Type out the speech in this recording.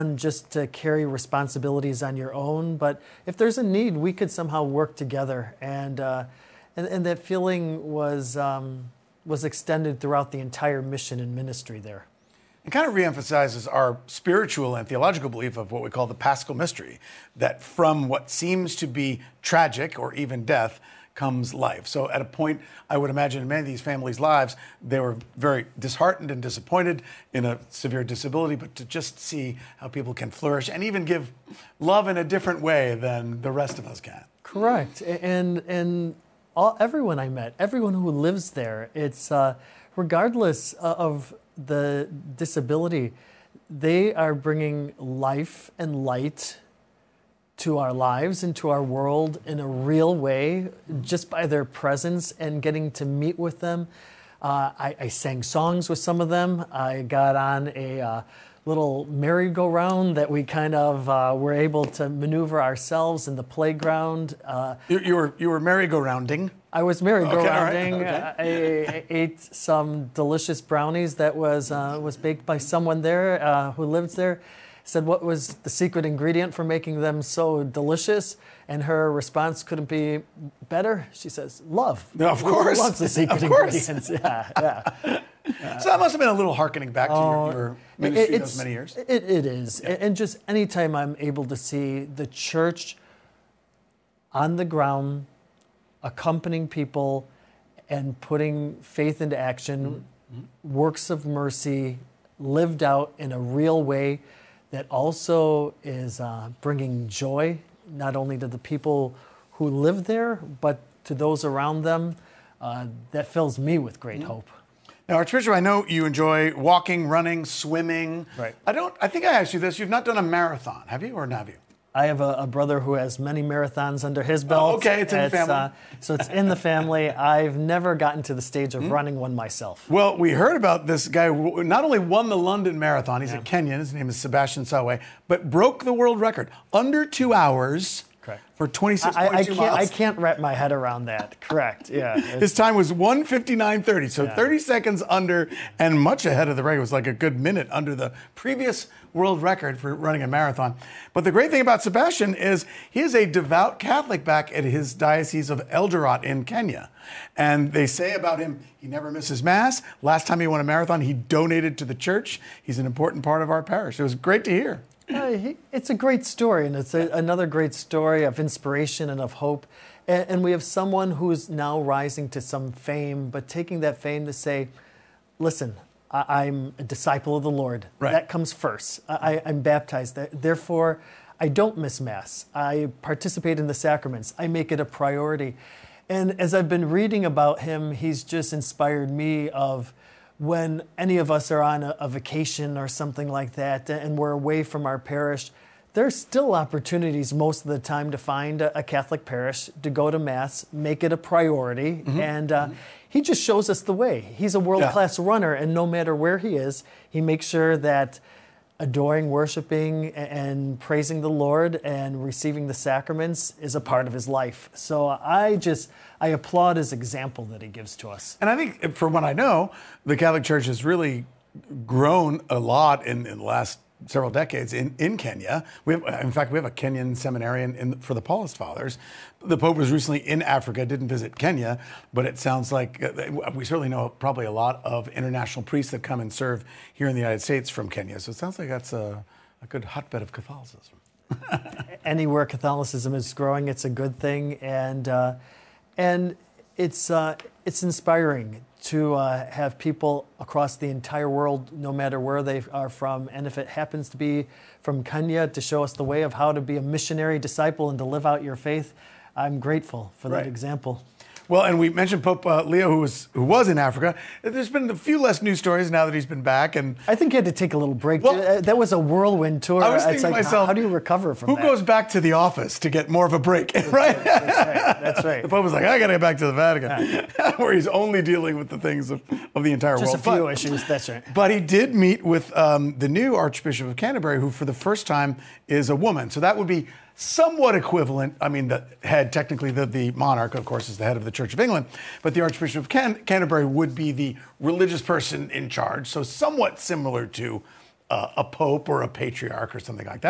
just to carry responsibilities on your own, but if there's a need, we could somehow work together. And that feeling was extended throughout the entire mission and ministry there. It kind of reemphasizes our spiritual and theological belief of what we call the Paschal mystery, that from what seems to be tragic or even death comes life. So at a point, I would imagine in many of these families' lives, they were very disheartened and disappointed in a severe disability, but to just see how people can flourish and even give love in a different way than the rest of us can. Correct. And everyone I met, everyone who lives there, it's regardless of the disability, they are bringing life and light to our lives and to our world in a real way, just by their presence and getting to meet with them. I sang songs with some of them. I got on a little merry-go-round that we kind of were able to maneuver ourselves in the playground. You were merry-go-rounding? I was merry-go-rounding. Okay, all right. Okay. I ate some delicious brownies that was baked by someone there who lives there. Said what was the secret ingredient for making them so delicious, and her response couldn't be better. She says, "Love." No, of course. Love's the secret ingredients. Yeah. So that must have been a little hearkening back to your ministry those many years. It is. Yeah. And just anytime I'm able to see the church on the ground, accompanying people and putting faith into action, works of mercy lived out in a real way that also is bringing joy, not only to the people who live there, but to those around them, that fills me with great hope. Now, Archbishop, I know you enjoy walking, running, swimming. Right. I think I asked you this. You've not done a marathon, have you, or have you? I have a brother who has many marathons under his belt. Oh, okay, it's in the family. So it's in the family. I've never gotten to the stage of running one myself. Well, we heard about this guy who not only won the London Marathon, he's a Kenyan, his name is Sebastian Sawe, but broke the world record, under 2 hours. Correct. For 26.2 miles. I can't wrap my head around that. Correct. Yeah. His time was 1:59:30, so 30 seconds under and much ahead of the record. It was like a good minute under the previous world record for running a marathon. But the great thing about Sebastian is he is a devout Catholic back at his diocese of Eldoret in Kenya. And they say about him, he never misses Mass. Last time he won a marathon, he donated to the church. He's an important part of our parish. It was great to hear. It's a great story, and it's another great story of inspiration and of hope. And we have someone who's now rising to some fame, but taking that fame to say, listen, I'm a disciple of the Lord. Right. That comes first. I'm baptized. Therefore, I don't miss Mass. I participate in the sacraments. I make it a priority. And as I've been reading about him, he's just inspired me of when any of us are on a vacation or something like that and we're away from our parish, there's still opportunities most of the time to find a Catholic parish, to go to Mass, make it a priority. And he just shows us the way. He's a world-class runner, and no matter where he is, he makes sure that adoring, worshiping, and praising the Lord and receiving the sacraments is a part of his life. So I applaud his example that he gives to us. And I think, from what I know, the Catholic Church has really grown a lot in the last several decades in Kenya. In fact, we have a Kenyan seminarian for the Paulist Fathers. The Pope was recently in Africa, didn't visit Kenya, but it sounds like we certainly know probably a lot of international priests that come and serve here in the United States from Kenya. So it sounds like that's a good hotbed of Catholicism. Anywhere Catholicism is growing, it's a good thing, and it's inspiring to have people across the entire world, no matter where they are from, and if it happens to be from Kenya, to show us the way of how to be a missionary disciple and to live out your faith. I'm grateful for that example. Well, and we mentioned Pope Leo, who was in Africa. There's been a few less news stories now that he's been back, and I think he had to take a little break. Well, that was a whirlwind tour. I was thinking to myself, how do you recover from that? Who goes back to the office to get more of a break, right? That's right. The Pope was like, I got to get back to the Vatican, where he's only dealing with the things of the entire world. Just a few issues, that's right. But he did meet with the new Archbishop of Canterbury, who for the first time is a woman. So that would be somewhat equivalent. I mean, the head, technically the monarch, of course, is the head of the Church of England, but the Archbishop of Canterbury would be the religious person in charge. So somewhat similar to a pope or a patriarch or something like that.